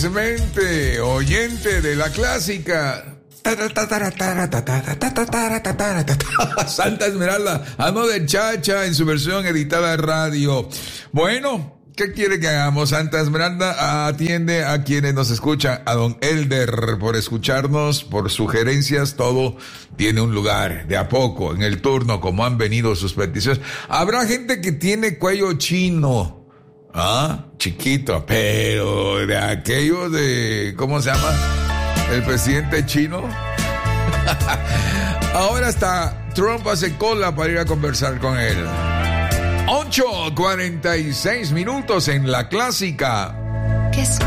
felizmente oyente de la clásica. Santa Esmeralda, Another Chacha en su versión editada de radio. Bueno, ¿qué quiere que hagamos? Santa Esmeralda atiende a quienes nos escuchan, a don Elder por escucharnos, por sugerencias, todo tiene un lugar, de a poco, en el turno, como han venido sus peticiones. Habrá gente que tiene cuello chino, chiquito, pero de aquello de, ¿cómo se llama? El presidente chino. Ahora hasta Trump hace cola para ir a conversar con él. 8:46 en la clásica.